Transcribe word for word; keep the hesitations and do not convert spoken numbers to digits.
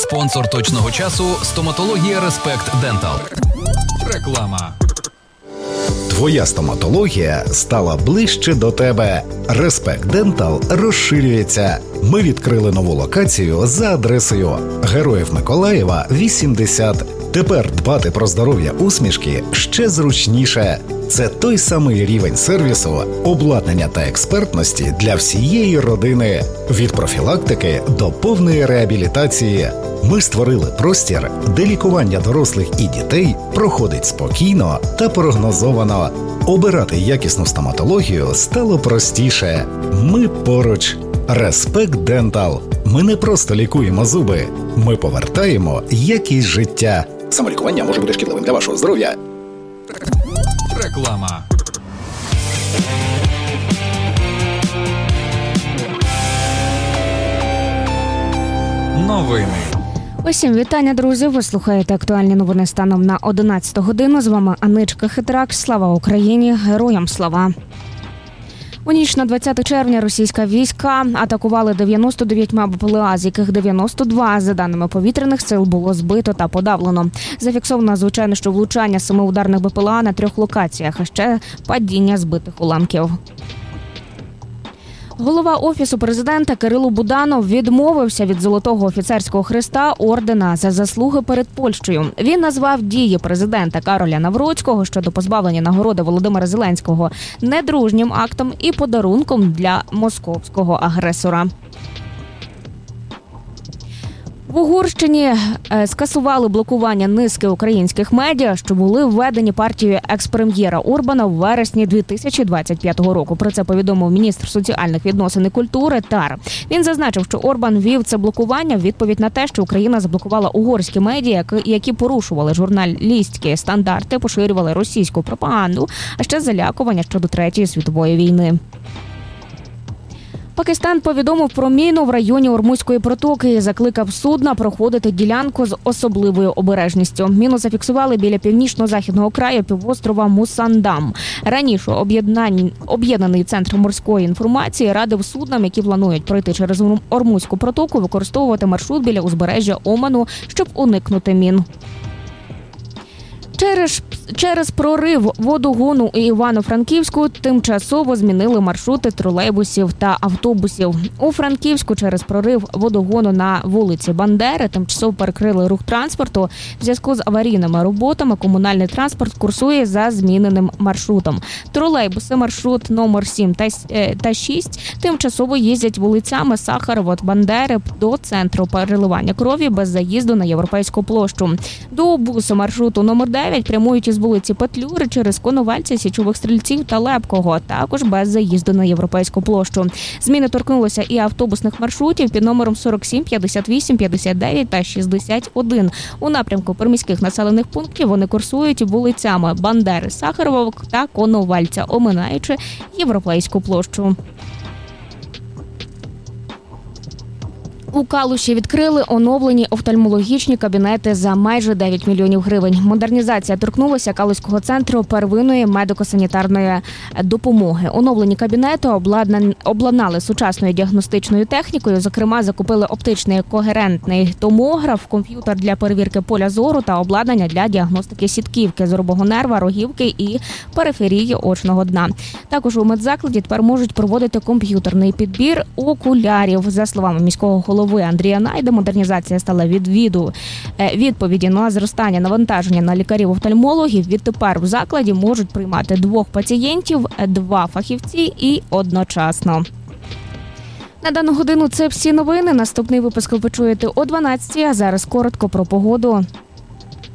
Спонсор точного часу – стоматологія Респект Дентал. Реклама. Твоя стоматологія стала ближче до тебе. Респект Дентал розширюється. Ми відкрили нову локацію за адресою Героїв Миколаєва, вісімдесят. Тепер дбати про здоров'я усмішки ще зручніше. Це той самий рівень сервісу, обладнання та експертності для всієї родини. Від профілактики до повної реабілітації. Ми створили простір, де лікування дорослих і дітей проходить спокійно та прогнозовано. Обирати якісну стоматологію стало простіше. Ми поруч. Респект Дентал. Ми не просто лікуємо зуби. Ми повертаємо якість життя. Самолікування може бути шкідливим для вашого здоров'я. Реклама. Новини. Усім вітання, друзі! Ви слухаєте актуальні новини станом на одинадцяту годину. З вами Аничка Хитрак. Слава Україні! Героям слава! У ніч на двадцяте червня російська війська атакували дев'яносто дев'ять БПЛА, з яких дев'яносто два, за даними повітряних сил, було збито та подавлено. Зафіксовано, звичайно, що влучання семи ударних БПЛА на трьох локаціях, а ще падіння збитих уламків. Голова Офісу президента Кирило Буданов відмовився від Золотого офіцерського хреста ордена за заслуги перед Польщею. Він назвав дії президента Кароля Навроцького щодо позбавлення нагороди Володимира Зеленського недружнім актом і подарунком для московського агресора. В Угорщині скасували блокування низки українських медіа, що були введені партією екс-прем'єра Орбана в вересні дві тисячі двадцять п'ятого року. Про це повідомив міністр соціальних відносин і культури Тар. Він зазначив, що Орбан ввів це блокування в відповідь на те, що Україна заблокувала угорські медіа, які порушували журналістські стандарти, поширювали російську пропаганду, а ще залякування щодо Третьої світової війни. Пакистан повідомив про міну в районі Ормузької протоки і закликав судна проходити ділянку з особливою обережністю. Міну зафіксували біля північно-західного краю півострова Мусандам. Раніше об'єднаний центр морської інформації радив суднам, які планують пройти через Ормузьку протоку, використовувати маршрут біля узбережжя Оману, щоб уникнути мін. Через, через прорив водогону у Івано-Франківську тимчасово змінили маршрути тролейбусів та автобусів. У Франківську через прорив водогону на вулиці Бандери тимчасово перекрили рух транспорту. В зв'язку з аварійними роботами комунальний транспорт курсує за зміненим маршрутом. Тролейбуси маршрут номер сім та шість тимчасово їздять вулицями Сахарова, Бандери до центру переливання крові без заїзду на Європейську площу. До буси маршруту номер дев'ять прямують із вулиці Петлюри через Коновальця, Січових Стрільців та Лепкого, також без заїзду на Європейську площу. Зміни торкнулися і автобусних маршрутів під номером сорок сім, п'ятдесят вісім, п'ятдесят дев'ять та шістдесят один. У напрямку приміських населених пунктів вони курсують вулицями Бандери, Сахарова та Коновальця, оминаючи Європейську площу. У Калуші відкрили оновлені офтальмологічні кабінети за майже дев'ять мільйонів гривень. Модернізація торкнулася Калуського центру первинної медико-санітарної допомоги. Оновлені кабінети обладнали сучасною діагностичною технікою. Зокрема, закупили оптичний когерентний томограф, комп'ютер для перевірки поля зору та обладнання для діагностики сітківки, зорового нерва, рогівки і периферії очного дна. Також у медзакладі тепер можуть проводити комп'ютерний підбір окулярів. За словами міського голови голови Андрія Найда, модернізація стала відвіду відповіді на зростання навантаження на лікарів-офтальмологів. Відтепер в закладі можуть приймати двох пацієнтів, два фахівці і одночасно. На дану годину це всі новини. Наступний випуск ви почуєте о дванадцятій, а зараз коротко про погоду.